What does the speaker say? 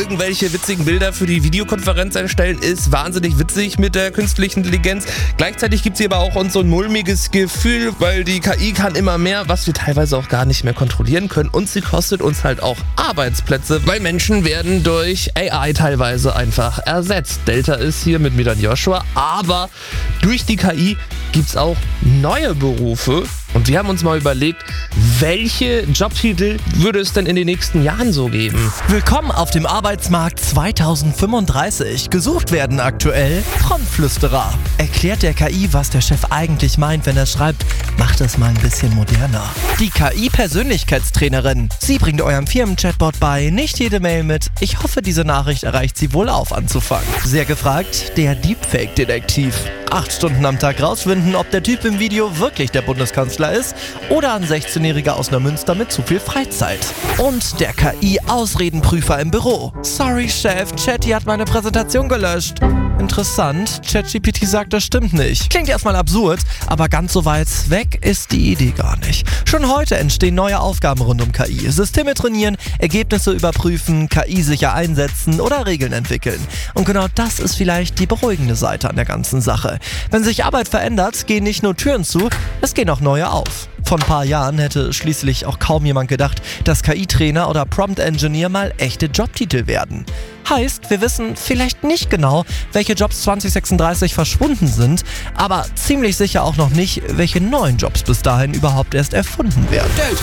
irgendwelche witzigen Bilder für die Videokonferenz erstellen, ist wahnsinnig witzig mit der künstlichen Intelligenz. Gleichzeitig gibt sie aber auch uns so ein mulmiges Gefühl, weil die KI kann immer mehr, was wir teilweise auch gar nicht mehr kontrollieren können. Und sie kostet uns halt auch Arbeitsplätze, weil Menschen werden durch AI teilweise einfach ersetzt. Delta ist hier mit Milan Joshua, aber durch die KI gibt es auch neue Berufe. Und wir haben uns mal überlegt, welche Jobtitel würde es denn in den nächsten Jahren so geben? Willkommen auf dem Arbeitsmarkt 2035. Gesucht werden aktuell Promptflüsterer. Erklärt der KI, was der Chef eigentlich meint, wenn er schreibt, macht es mal ein bisschen moderner. Die KI-Persönlichkeitstrainerin. Sie bringt eurem Firmen-Chatbot bei, nicht jede Mail mit Ich hoffe, diese Nachricht erreicht Sie wohlauf anzufangen. Sehr gefragt, der Deepfake-Detektiv. 8 Stunden am Tag rausfinden, ob der Typ im Video wirklich der Bundeskanzler ist oder ein 16-Jähriger aus Neumünster mit zu viel Freizeit. Und der KI-Ausredenprüfer im Büro. Sorry, Chef, Chatty hat meine Präsentation gelöscht. Interessant, ChatGPT sagt, das stimmt nicht. Klingt erstmal absurd, aber ganz so weit weg ist die Idee gar nicht. Schon heute entstehen neue Aufgaben rund um KI. Systeme trainieren, Ergebnisse überprüfen, KI sicher einsetzen oder Regeln entwickeln. Und genau das ist vielleicht die beruhigende Seite an der ganzen Sache. Wenn sich Arbeit verändert, gehen nicht nur Türen zu, es gehen auch neue auf. Vor ein paar Jahren hätte schließlich auch kaum jemand gedacht, dass KI-Trainer oder Prompt-Engineer mal echte Jobtitel werden. Heißt, wir wissen vielleicht nicht genau, welche Jobs 2036 verschwunden sind, aber ziemlich sicher auch noch nicht, welche neuen Jobs bis dahin überhaupt erst erfunden werden. Delta.